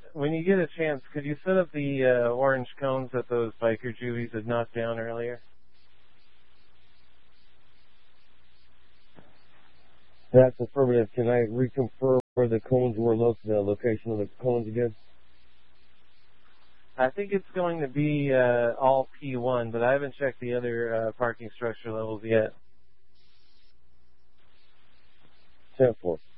when you get a chance, could you set up the orange cones that those biker juvies had knocked down earlier? That's affirmative. Can I reconfirm where the cones were, the location of the cones again? I think it's going to be all P1, but I haven't checked the other parking structure levels yet. 10-4.